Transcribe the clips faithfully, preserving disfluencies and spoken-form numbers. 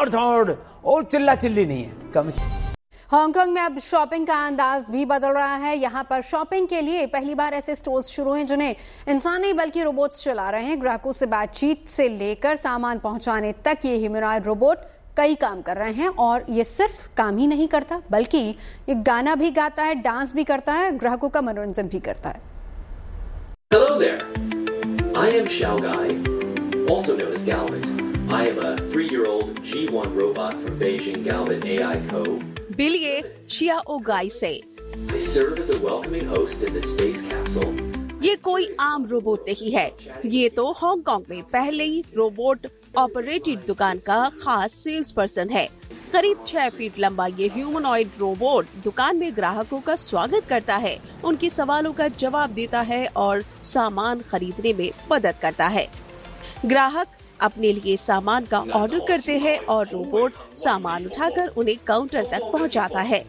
दौड़ दौड़ और चिल्ला चिल्ली नहीं है, कम से हांगकांग में अब शॉपिंग का अंदाज भी बदल रहा है। यहाँ पर शॉपिंग के लिए पहली बार ऐसे स्टोर्स शुरू हैं जिन्हें इंसान नहीं बल्कि रोबोट्स चला रहे हैं। ग्राहकों से बातचीत से लेकर सामान पहुंचाने तक ये ह्यूमनॉइड रोबोट कई काम कर रहे हैं। और ये सिर्फ काम ही नहीं करता बल्कि ये गाना भी गाता है, डांस भी करता है, ग्राहकों का मनोरंजन भी करता है। Hello there. I am Xiao Gai, also known as Galvin. I am a three-year-old G one robot from Beijing Galvin A I Co. बिलिए Xiao गाई से I serve as a welcoming host in the space capsule. ये कोई आम robot नहीं है, ये तो Hong Kong में पहले ही रोबोट ऑपरेटेड दुकान का खास सेल्स पर्सन है। करीब छह फीट लंबा ये ह्यूमनॉइड रोबोट दुकान में ग्राहकों का स्वागत करता है, उनके सवालों का जवाब देता है और सामान खरीदने में मदद करता है। ग्राहक अपने लिए सामान का ऑर्डर करते हैं और रोबोट सामान उठाकर उन्हें काउंटर तक पहुंचाता है।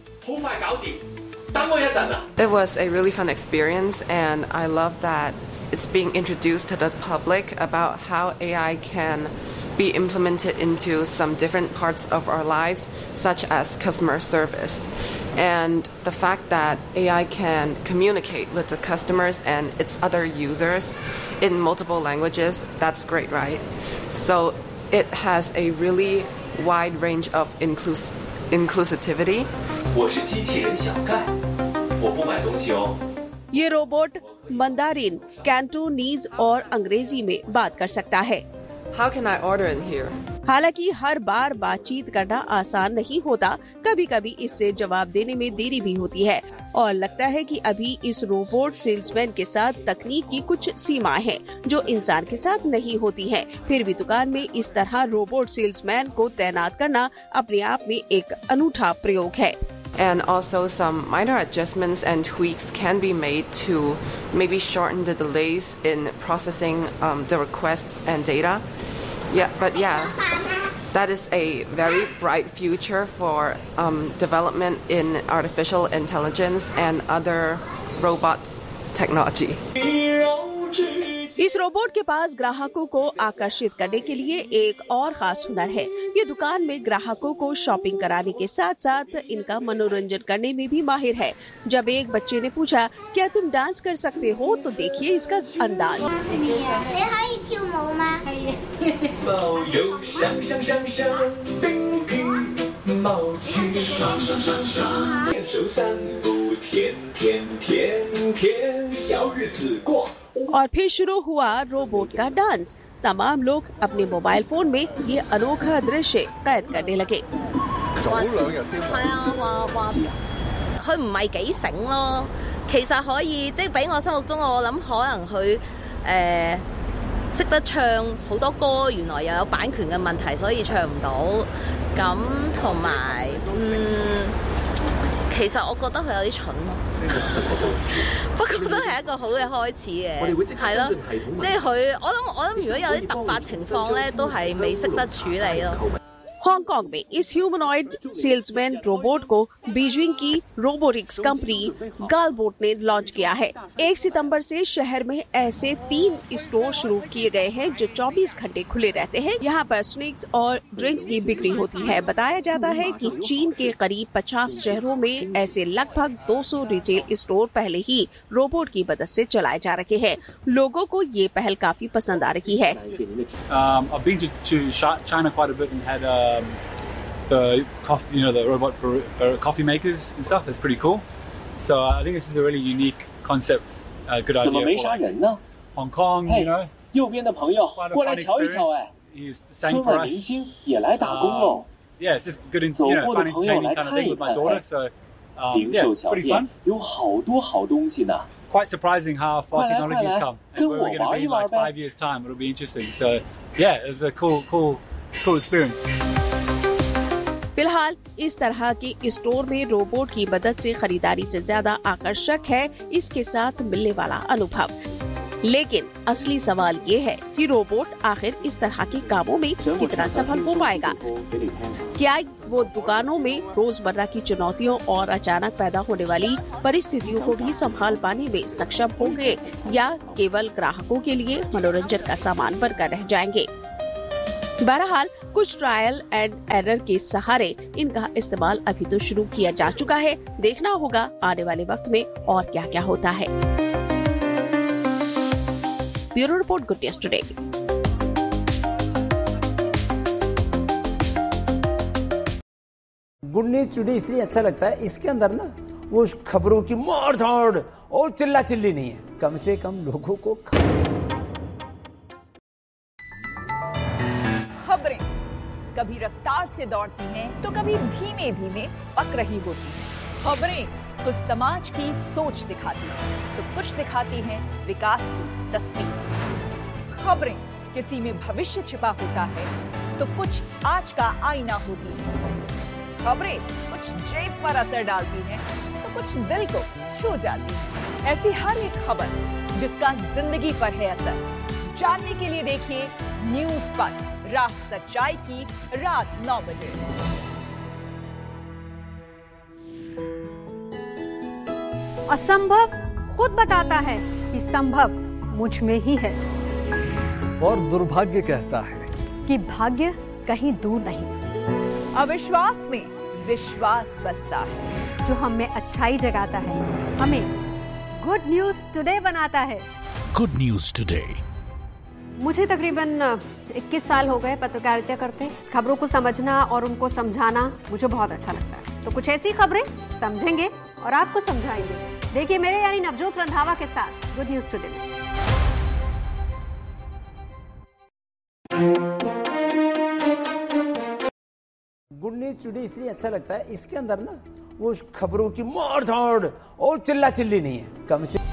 It was a really fun experience and I love that it's being introduced to the public about how A I can be implemented into some different parts of our lives, such as customer service. And the fact that A I can communicate with the customers and its other users in multiple languages, that's great, right? So it has a really wide range of inclus- inclusivity. 我是机器人小盖，我不买东西哦。 ये robot Mandarin, Cantonese और अंग्रेजी में बात कर सकता है। How can I order in here? हालांकि हर बार बातचीत करना आसान नहीं होता, कभी कभी इससे जवाब देने में देरी भी होती है और लगता है कि अभी इस रोबोट सेल्समैन के साथ तकनीक की कुछ सीमाएं हैं जो इंसान के साथ नहीं होती हैं। फिर भी दुकान में इस तरह रोबोट सेल्समैन को तैनात करना अपने आप में एक अनूठा प्रयोग है। And also some minor adjustments and tweaks can be made to maybe shorten the delays in processing um, the requests and data. Yeah, but yeah, that is a very bright future for um, development in artificial intelligence and other robot technology. इस robot के पास ग्राहकों को आकर्षित करने के लिए एक और खास हुनर है। ये दुकान में ग्राहकों को शॉपिंग कराने के साथ साथ इनका मनोरंजन करने में भी माहिर है। जब एक बच्चे ने पूछा, क्या तुम डांस कर सकते हो, तो देखिए इसका अंदाज। और फिर शुरू हुआ रोबोट का डांस। तमाम लोग अपने मोबाइल फोन में ये अनोखा दृश्य कैद करने लगे। 係啊，話話佢唔係幾醒咯。其實可以，即係俾我心目中，我諗可能佢誒識得唱好多歌，原來又有版權嘅問題，所以唱唔到。咁同埋嗯，其實我覺得佢有啲蠢咯。 不過都係一個好嘅開始嘅，係咯，即係佢，我諗我諗如果有啲突發情況咧，都係未識得處理咯。 हांगकांग में इस ह्यूमनॉइड सेल्समैन रोबोट को बीजिंग की रोबोटिक्स कंपनी गालबोट ने लॉन्च किया है। एक सितंबर से शहर में ऐसे तीन स्टोर शुरू किए गए हैं जो चौबीस घंटे खुले रहते हैं। यहाँ पर स्नैक्स और ड्रिंक्स की बिक्री होती है। बताया जाता है कि चीन के करीब पचास शहरों में ऐसे लगभग दो सौ रिटेल स्टोर पहले ही रोबोट की मदद से चलाए जा रहे हैं। लोगों को ये पहल काफी पसंद आ रही है। Um, I've been to, to China quite a bit and had um, the coffee, you know, the robot bar- bar- coffee makers and stuff. That's pretty cool. So uh, I think this is a really unique concept, a good idea. 怎么没杀人呢 Hong Kong, you know. 右边的朋友过来瞧一瞧，哎， He's 春 sang for 晚明 us. 星也来打工喽。 Yeah, it's just good, in, 走 you know, 过的 fun 朋友 entertaining 来 kind of 看 thing 一 with my 看， daughter. 哎， So um, 零 yeah, 售 it's 小 pretty 店 fun. 有好多好东西呢。 Quite surprising how far 快来 technology 快 has 来 come. 跟 And where 我 we're going to 玩 be 一 in 玩 like 呗。 five years' time. It'll be interesting. So yeah, it's a cool, cool, cool experience. फिलहाल इस तरह के store में robot की मदद से खरीदारी से ज्यादा आकर्षक है इसके साथ मिलने वाला अनुभव। लेकिन असली सवाल ये है कि रोबोट आखिर इस तरह के कामों में कितना सफल हो पाएगा। क्या वो दुकानों में रोजमर्रा की चुनौतियों और अचानक पैदा होने वाली परिस्थितियों को भी संभाल पाने में सक्षम होंगे या केवल ग्राहकों के लिए मनोरंजन का सामान बनकर रह जाएंगे। बहरहाल कुछ ट्रायल एंड एरर के सहारे इनका इस्तेमाल अभी तो शुरू किया जा चुका है। देखना होगा आने वाले वक्त में और क्या क्या होता है। Bureau report, good news today. Good news today इसलिए अच्छा लगता है, इसके अंदर ना वो खबरों की मार धाड़ और चिल्ला चिल्ली नहीं है, कम से कम लोगों को खबरें कभी रफ्तार से दौड़ती हैं तो कभी धीमे धीमे पक रही होती हैं। खबरें कुछ समाज की सोच दिखाती हैं तो कुछ दिखाती हैं विकास की तस्वीर। खबरें किसी में भविष्य छिपा होता है तो कुछ आज का आईना होती है। खबरें कुछ जेब पर असर डालती हैं तो कुछ दिल को छू जाती है। ऐसी हर एक खबर जिसका जिंदगी पर है असर, जानने के लिए देखिए न्यूज पर, राह सच्चाई की, रात नौ बजे। असंभव खुद बताता है कि संभव मुझ में ही है, और दुर्भाग्य कहता है कि भाग्य कहीं दूर नहीं। अविश्वास में विश्वास बसता है, जो हमें अच्छाई जगाता है, हमें गुड न्यूज टुडे बनाता है। Good news today. मुझे तकरीबन इक्कीस साल हो गए पत्रकारिता करते। खबरों को समझना और उनको समझाना मुझे बहुत अच्छा लगता है। तो कुछ ऐसी खबरें समझेंगे और आपको समझाएंगे। देखिए मेरे यानी नवजोत रंधावा के साथ good news today. Good news today इसलिए अच्छा लगता है, इसके अंदर ना वो खबरों की मार धाड़ और चिल्ला चिल्ली नहीं है, कम से